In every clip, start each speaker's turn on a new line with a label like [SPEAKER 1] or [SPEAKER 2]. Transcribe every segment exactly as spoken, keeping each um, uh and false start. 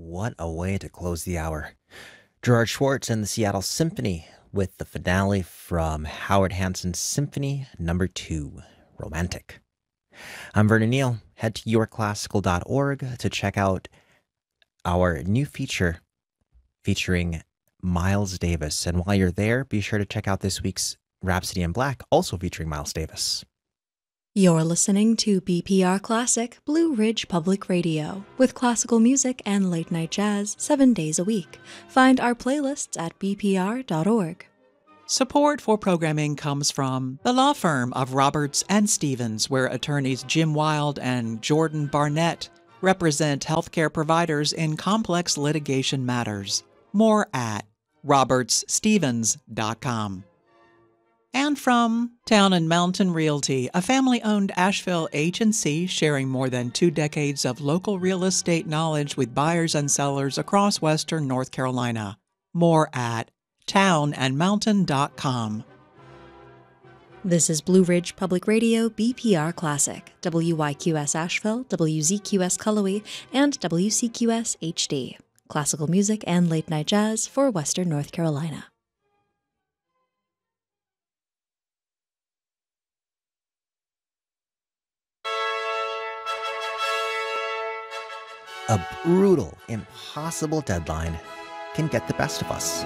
[SPEAKER 1] what a way to close the hour. Gerard Schwartz and the Seattle Symphony with the finale from Howard Hanson's Symphony Number two, Romantic. I'm Vernon Neal. Head to your classical dot org to check out our new feature featuring Miles Davis. And while you're there, be sure to check out this week's Rhapsody in Black, also featuring Miles Davis.
[SPEAKER 2] You're listening to B P R Classic Blue Ridge Public Radio with classical music and late night jazz seven days a week. Find our playlists at b p r dot org.
[SPEAKER 3] Support for programming comes from the law firm of Roberts and Stevens, where attorneys Jim Wild and Jordan Barnett represent healthcare providers in complex litigation matters. More at roberts stevens dot com. And from Town and Mountain Realty, a family-owned Asheville agency sharing more than two decades of local real estate knowledge with buyers and sellers across western North Carolina. More at town and mountain dot com.
[SPEAKER 2] This is Blue Ridge Public Radio B P R Classic, W Y Q S Asheville, W Z Q S Cullowhee, and W C Q S H D. Classical music and late night jazz for western North Carolina.
[SPEAKER 1] A brutal, impossible deadline can get the best of us.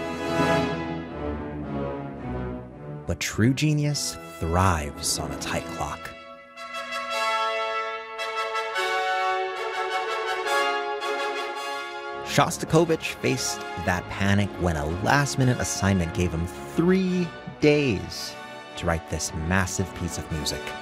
[SPEAKER 1] But true genius thrives on a tight clock. Shostakovich faced that panic when a last-minute assignment gave him three days to write this massive piece of music.